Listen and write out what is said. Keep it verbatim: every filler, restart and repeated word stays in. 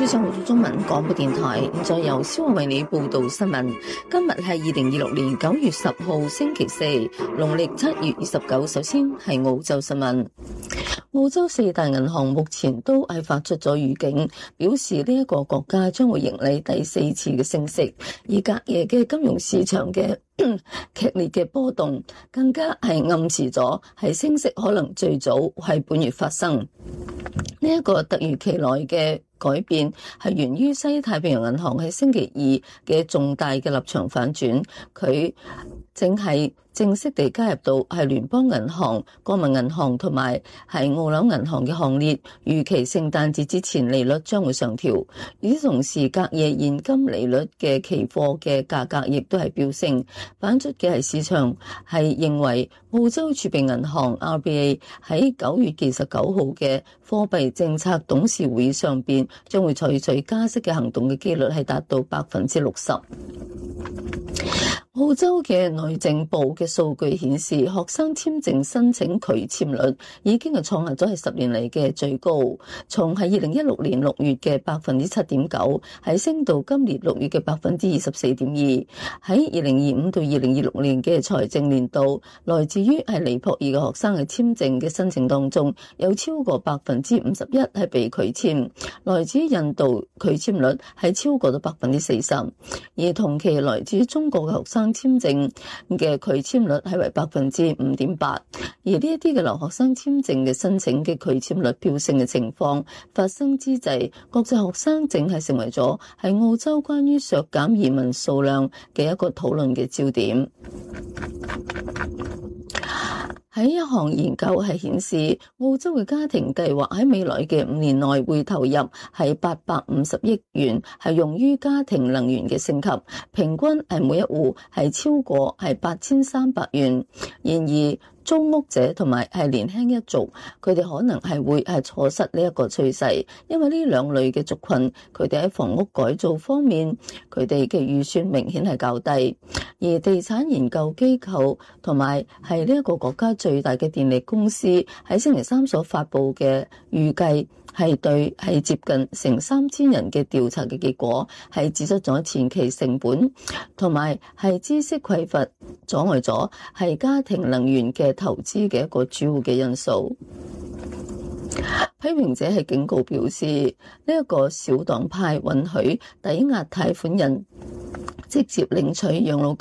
早上好，中文廣播電台，現在由蕭為你報道新聞。今日係二零二六年九月十號星期四，農曆七月二十九。首先係澳洲新聞。澳洲四大銀行目前都係發出咗預警，表示呢一個國家將會迎嚟第四次嘅升息，而隔夜嘅金融市場嘅劇烈嘅波動，更加係暗示咗係升息可能最早係本月發生。呢一個突如其來嘅改變係源於西太平洋銀行喺星期二嘅重大嘅立場反轉，佢正係正式地加入到係聯邦銀行、國民銀行同埋係澳紐銀行嘅行列，預期聖誕節之前利率將會上調。與此同時，隔夜現金利率嘅期貨嘅價格亦都係飆升，反出嘅係市場係認為澳洲儲備銀行 R B A 喺九月二十九號嘅貨幣政策董事會議上邊將會採取加息嘅行動嘅機率係達到百分之六十。澳洲嘅內政部嘅數據顯示，學生簽證申請拒簽率已經係創下咗係十年嚟嘅最高，從係二零一六年六月嘅百分之七點九，係升到今年六月嘅百分之二十四點二。喺二零二五到二零二六年嘅財政年度，來自於係尼泊爾嘅學生嘅簽證嘅申請當中，有超過百分之五十一係被拒簽，來自於印度拒簽率係超過咗百分之四十，而同期來自於中國嘅學生簽證嘅拒簽率係為百分之五點八，而呢一啲嘅留學生簽證嘅申請嘅拒簽率飆升嘅情況發生之際，國際學生證係成為咗係澳洲關於削減移民數量嘅一個討論嘅焦點。喺一項研究係顯示，澳洲嘅家庭計劃喺未來嘅五年內會投入係八百五十億元，係用於家庭能源嘅升級，平均係每一戶係超過係八千三百元。然而，租屋者同埋係年輕一族，佢哋可能係會係錯失呢一個趨勢，因為呢兩類嘅族群，佢哋喺房屋改造方面，佢哋嘅預算明顯係較低。而地產研究機構同埋係呢一個國家最大嘅電力公司喺星期三所發佈嘅預計，係對係接近成三千人嘅調查嘅結果，係指出咗前期成本同埋係知識匱乏阻礙咗係家庭能源嘅投資嘅一個主要嘅因素。批評者係警告表示，呢一個小黨派允許抵押貸款人直接領取養老